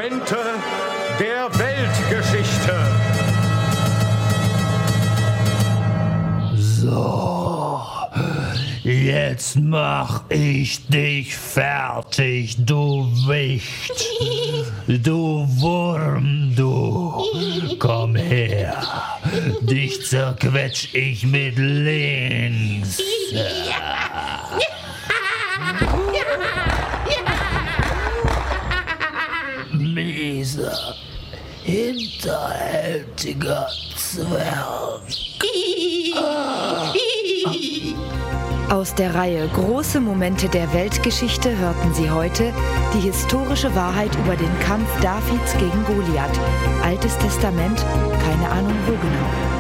Momente der Weltgeschichte. So, jetzt mach ich dich fertig, du Wicht. Du Wurm, du. Komm her, dich zerquetsch ich mit links. Mieser, hinterhältiger Zwerg. Aus der Reihe Große Momente der Weltgeschichte hörten Sie heute die historische Wahrheit über den Kampf Davids gegen Goliath. Altes Testament, keine Ahnung wo genau.